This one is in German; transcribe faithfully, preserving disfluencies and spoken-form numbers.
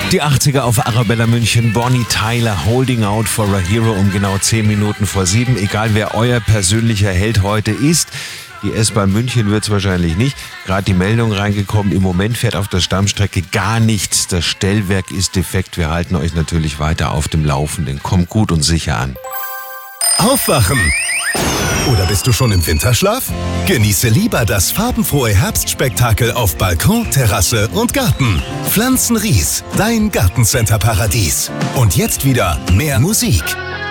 Die achtziger auf Arabella München, Bonnie Tyler, Holding Out for a Hero um genau zehn Minuten vor sieben. Egal wer euer persönlicher Held heute ist, die S-Bahn München wird es wahrscheinlich nicht. Gerade die Meldung reingekommen, im Moment fährt auf der Stammstrecke gar nichts. Das Stellwerk ist defekt. Wir halten euch natürlich weiter auf dem Laufenden. Kommt gut und sicher an. Aufwachen! Oder bist du schon im Winterschlaf? Genieße lieber das farbenfrohe Herbstspektakel auf Balkon, Terrasse und Garten. Pflanzenries, dein Gartencenter-Paradies. Und jetzt wieder mehr Musik.